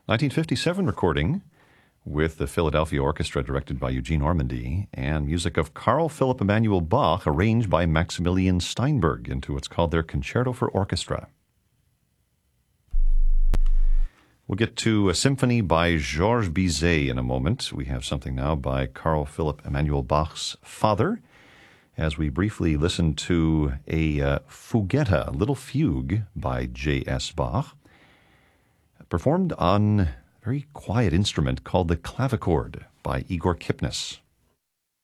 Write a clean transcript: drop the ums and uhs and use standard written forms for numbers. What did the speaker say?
1957 recording with the Philadelphia Orchestra directed by Eugene Ormandy and music of Carl Philipp Emanuel Bach arranged by Maximilian Steinberg into what's called their Concerto for Orchestra. We'll get to a symphony by Georges Bizet in a moment. We have something now by Carl Philipp Emanuel Bach's father, as we briefly listen to a fuguetta, a little fugue by J.S. Bach, performed on a very quiet instrument called the clavichord by Igor Kipnis.